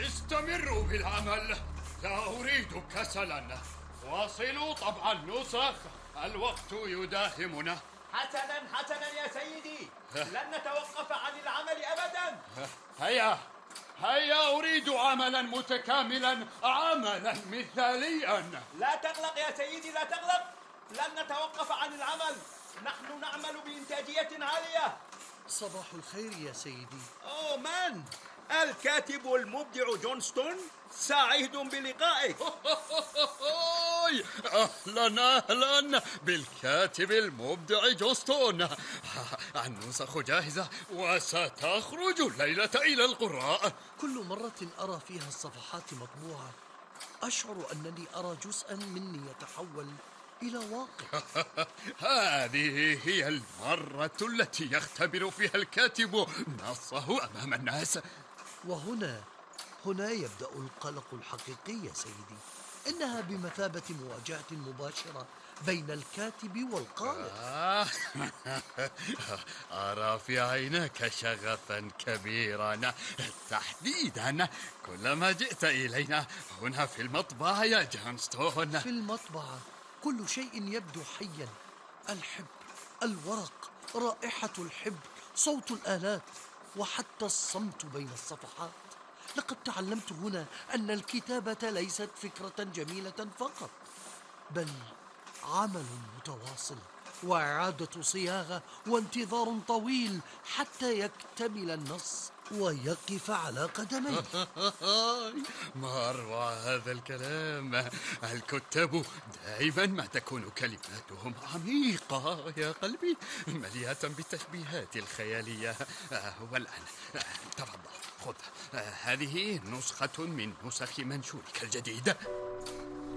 استمروا بالعمل، لا أريد كسلا. واصلوا طبع النسخ، الوقت يداهمنا. حسنا حسنا يا سيدي، لن نتوقف عن العمل أبدا. هيا هيا، أريد عملا متكاملا، عملا مثاليا. لا تقلق يا سيدي، لا تقلق، لن نتوقف عن العمل. نحن نعمل بإنتاجية عالية. صباح الخير يا سيدي. أوه مان، الكاتب المبدع جونستون، سعيد بلقائك. أهلا أهلا بالكاتب المبدع جونستون. النسخ جاهزة وستخرج الليلة إلى القراء. كل مرة أرى فيها الصفحات مطبوعة أشعر أنني أرى جزءا مني يتحول إلى واقع. هذه هي المرة التي يختبر فيها الكاتب نصه أمام الناس. وهنا يبدأ القلق الحقيقي يا سيدي. إنها بمثابة مواجهة مباشرة بين الكاتب والقارئ. أرى في عينك شغفا كبيرا، تحديدا كلما جئت إلينا هنا في المطبعة يا جونستون. في المطبعة كل شيء يبدو حيا، الحبر، الورق، رائحة الحبر، صوت الآلات، وحتى الصمت بين الصفحات. لقد تعلمت هنا أن الكتابة ليست فكرة جميلة فقط، بل عمل متواصل وإعادة صياغة وانتظار طويل حتى يكتمل النص ويقف على قدميه. ما أروع هذا الكلام. الكتاب دائما ما تكون كلماتهم عميقة يا قلبي، مليئة بالتشبيهات الخيالية. والآن تفضل، خذ، هذه نسخة من نسخ منشورك الجديد.